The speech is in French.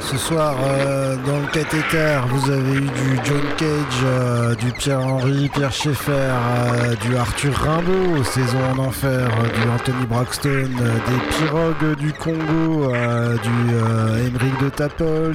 Ce soir, dans le cathéter, vous avez eu du John Cage, du Pierre-Henry, Pierre Schaeffer, du Arthur Rimbaud, Saison en enfer, du Anthony Braxton, des Pirogues du Congo, du Émeric de Tapol,